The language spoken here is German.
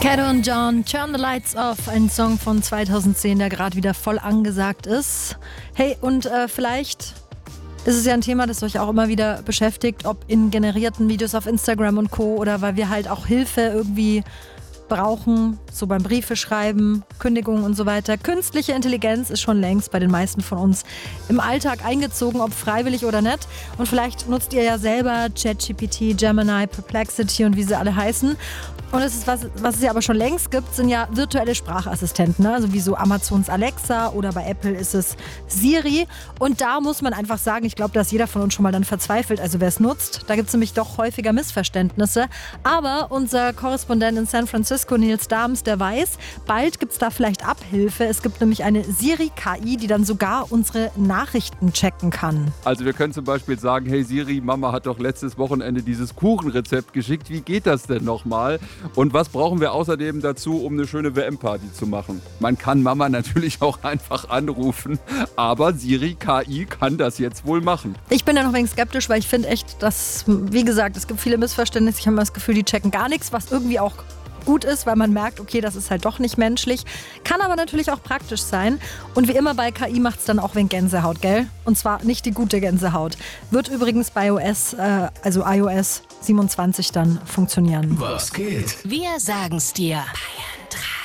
Caddo und John, Turn the Lights Off, ein Song von 2010, der gerade wieder voll angesagt ist. Hey, und vielleicht ist es ja ein Thema, das euch auch immer wieder beschäftigt, ob in generierten Videos auf Instagram und Co. oder weil wir halt auch Hilfe irgendwie brauchen, so beim Briefe schreiben, Kündigungen und so weiter. Künstliche Intelligenz ist schon längst bei den meisten von uns im Alltag eingezogen, ob freiwillig oder nicht. Und vielleicht nutzt ihr ja selber ChatGPT, Gemini, Perplexity und wie sie alle heißen. Und es ist was es ja aber schon längst gibt, sind ja virtuelle Sprachassistenten, ne? Also wie so Amazons Alexa oder bei Apple ist es Siri. Und da muss man einfach sagen, ich glaube, dass jeder von uns schon mal dann verzweifelt, also wer es nutzt. Da gibt es nämlich doch häufiger Missverständnisse. Aber unser Korrespondent in San Francisco, Nils Dahms, der weiß, bald gibt es da vielleicht Abhilfe. Es gibt nämlich eine Siri-KI, die dann sogar unsere Nachrichten checken kann. Also wir können zum Beispiel sagen, hey Siri, Mama hat doch letztes Wochenende dieses Kuchenrezept geschickt. Wie geht das denn nochmal? Und was brauchen wir außerdem dazu, um eine schöne WM-Party zu machen? Man kann Mama natürlich auch einfach anrufen, aber Siri KI kann das jetzt wohl machen. Ich bin da noch ein wenig skeptisch, weil ich finde echt, dass, wie gesagt, es gibt viele Missverständnisse. Ich habe das Gefühl, die checken gar nichts, was irgendwie auch gut ist, weil man merkt, okay, das ist halt doch nicht menschlich. Kann aber natürlich auch praktisch sein. Und wie immer bei KI macht es dann auch wegen Gänsehaut, gell? Und zwar nicht die gute Gänsehaut. Wird übrigens bei iOS 27 dann funktionieren. Was geht? Wir sagen's dir.